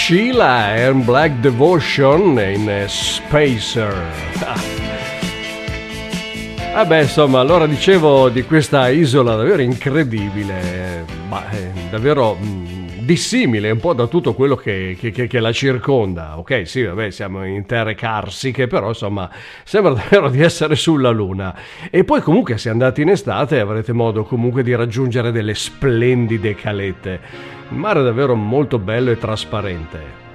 Sheila and Black Devotion in Spacer. Vabbè, insomma, allora dicevo di questa isola davvero incredibile, davvero dissimile un po' da tutto quello che la circonda. Ok, sì, vabbè, siamo in terre carsiche, però insomma sembra davvero di essere sulla Luna. E poi comunque se andate in estate avrete modo comunque di raggiungere delle splendide calette. Il mare è davvero molto bello e trasparente.